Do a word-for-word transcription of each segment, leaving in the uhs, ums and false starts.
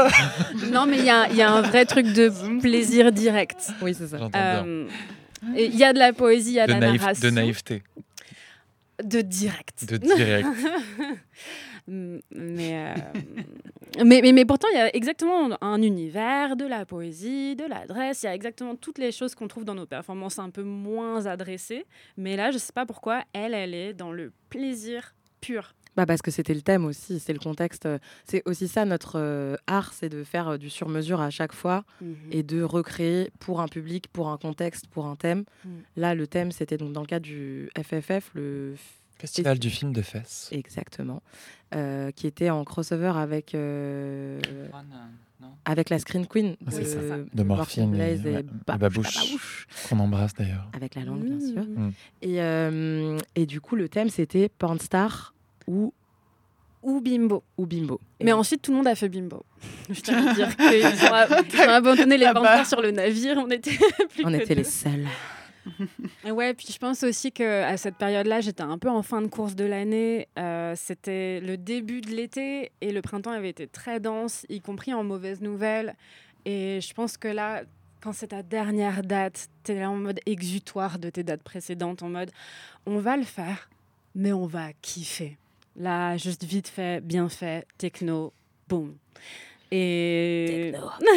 Non, mais il y a, y a un vrai truc de plaisir direct. Oui, c'est ça. J'entends bien. Euh, Il y a de la poésie, il y a de, De, la naïf- narration. de naïveté, De direct. de direct. mais, euh, mais, mais, mais pourtant, il y a exactement un univers, de la poésie, de l'adresse. Il y a exactement toutes les choses qu'on trouve dans nos performances un peu moins adressées. Mais là, je ne sais pas pourquoi, elle, elle est dans le plaisir pur. Bah parce que c'était le thème aussi, c'est le contexte. C'est aussi ça notre euh, art, c'est de faire euh, du sur-mesure à chaque fois Mm-hmm. et de recréer pour un public, pour un contexte, pour un thème. Mm. Là, le thème, c'était donc dans le cadre du F F F, le Festival du film de fesses. exactement, euh, qui était en crossover avec euh, avec la Screen Queen Ah, c'est de, ça. de De Morphine Blaze et- et, ouais, Ba- et Babouche. Babouche, Qu'on embrasse d'ailleurs. avec la langue bien sûr. Mm. Et, euh, et du coup, le thème, c'était Pornstar ou, Ou bimbo. ou Bimbo. Et Mais ensuite, tout le monde a fait bimbo. Je tiens à dire qu'ils ont, ab- ils ont abandonné les Ah bah. panthères sur le navire. On était plus on que était les deux. seuls. Et ouais, puis je pense aussi qu'à cette période-là, j'étais un peu en fin de course de l'année. Euh, c'était le début de l'été et le printemps avait été très dense, y compris en mauvaises nouvelles. Et je pense que là, quand c'est ta dernière date, t'es là en mode exutoire de tes dates précédentes, en mode on va le faire, mais on va kiffer. Là, juste vite fait, bien fait, techno, boum. Et...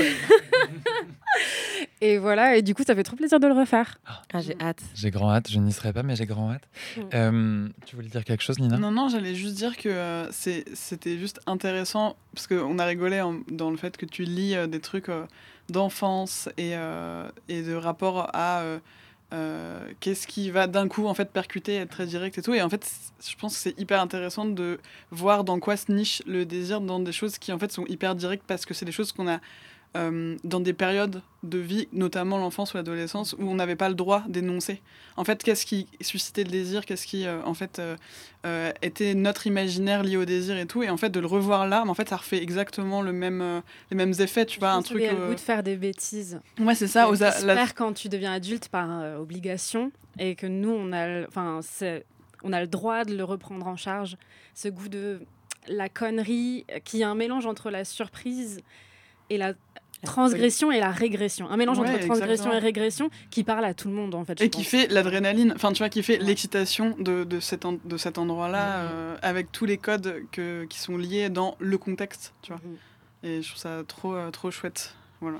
et voilà, et du coup, ça fait trop plaisir de le refaire. Ah, j'ai hâte. J'ai grand hâte, je n'y serai pas, mais j'ai grand hâte. Mm. Euh, tu voulais dire quelque chose, Nina ? Non, non, j'allais juste dire que euh, c'est, c'était juste intéressant, parce qu'on a rigolé en- dans le fait que tu lis euh, des trucs euh, d'enfance et, euh, et de rapport à euh, euh, qu'est-ce qui va d'un coup en fait percuter, être très direct et tout. Et en fait, c- je pense que c'est hyper intéressant de voir dans quoi se niche le désir dans des choses qui en fait sont hyper directes, parce que c'est des choses qu'on a euh, dans des périodes de vie, notamment l'enfance ou l'adolescence, où on n'avait pas le droit d'énoncer. En fait, qu'est-ce qui suscitait le désir, qu'est-ce qui, euh, en fait, euh, euh, était notre imaginaire lié au désir et tout, et en fait, de le revoir là, mais en fait, ça refait exactement le même, euh, les mêmes effets, tu vois, un truc... Il y a le euh, goût de faire des bêtises. Ouais, c'est ça. Aux a- J'espère la- quand tu deviens adulte par euh, obligation et que nous, on a, le- enfin, c'est, on a le droit de le reprendre en charge. Ce goût de la connerie, euh, qui est un mélange entre la surprise et la transgression et la régression. Un mélange Ouais, entre transgression exactement. et régression qui parle à tout le monde, en fait. je Et qui pense. fait l'adrénaline, enfin tu vois, qui fait Ouais. l'excitation de, de, cet, en- de cet endroit-là, Mhm. euh, avec tous les codes que, qui sont liés dans le contexte, tu vois. Mhm. Et je trouve ça trop, euh, trop chouette. Voilà.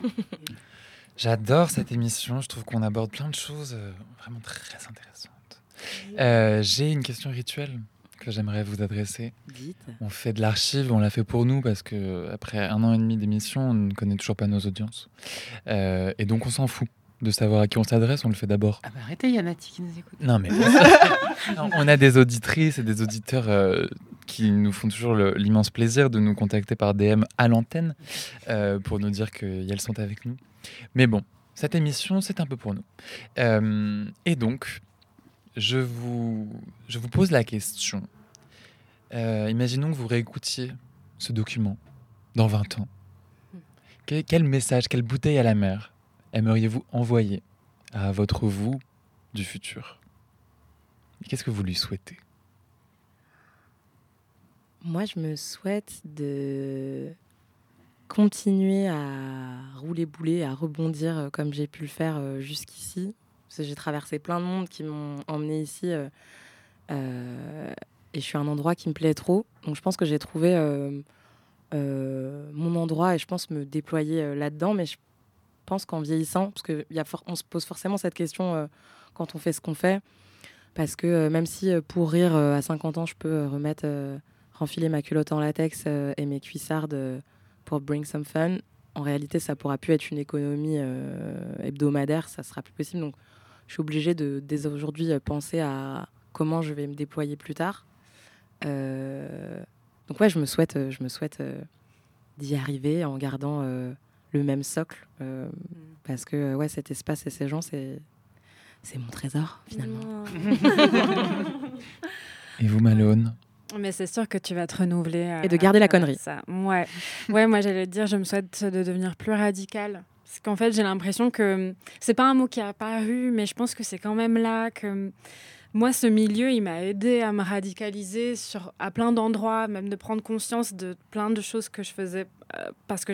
J'adore cette émission, je trouve qu'on aborde plein de choses euh, vraiment très intéressantes. Euh, j'ai une question rituelle que j'aimerais vous adresser. Dites. On fait de l'archive, on l'a fait pour nous parce que après un an et demi d'émission, on ne connaît toujours pas nos audiences. Euh, et donc on s'en fout de savoir à qui on s'adresse, on le fait d'abord. Ah bah arrêtez, il y a Nati qui nous écoute. Non mais non, on a des auditrices et des auditeurs euh, qui nous font toujours le- l'immense plaisir de nous contacter par D M à l'antenne euh, pour nous dire qu'elles sont avec nous. Mais bon, cette émission, c'est un peu pour nous. Euh, et donc, je vous, je vous pose la question. Euh, imaginons que vous réécoutiez ce document dans vingt ans. Que- quel message, quelle bouteille à la mer aimeriez-vous envoyer à votre vous du futur ? Et qu'est-ce que vous lui souhaitez ? Moi, je me souhaite de continuer à rouler boulet, à rebondir euh, comme j'ai pu le faire euh, jusqu'ici. Parce que j'ai traversé plein de mondes qui m'ont emmené ici. euh, euh, et je suis à un endroit qui me plaît trop. Donc je pense que j'ai trouvé euh, euh, mon endroit et je pense me déployer euh, là-dedans. Mais je pense qu'en vieillissant, parce qu'on se pose forcément cette question euh, quand on fait ce qu'on fait. Parce que euh, même si euh, pour rire euh, à cinquante ans, je peux euh, remettre... euh, renfiler ma culotte en latex euh, et mes cuissardes euh, pour bring some fun. En réalité, ça pourra plus être une économie euh, hebdomadaire, ça sera plus possible. Donc, je suis obligée de, dès aujourd'hui, euh, penser à comment je vais me déployer plus tard. Euh, donc, ouais, je me souhaite, euh, je me souhaite euh, d'y arriver en gardant euh, le même socle. euh, parce que, euh, ouais, cet espace et ces gens, c'est, c'est mon trésor, finalement. Et vous, Malone ? Mais c'est sûr que tu vas te renouveler. euh, Et de garder la après connerie. Ça. Ouais. ouais, moi j'allais te dire, je me souhaite de devenir plus radicale. Parce qu'en fait, j'ai l'impression que c'est pas un mot qui est apparu, mais je pense que c'est quand même là que moi, ce milieu, il m'a aidé à me radicaliser sur, à plein d'endroits, même de prendre conscience de plein de choses que je faisais euh, parce que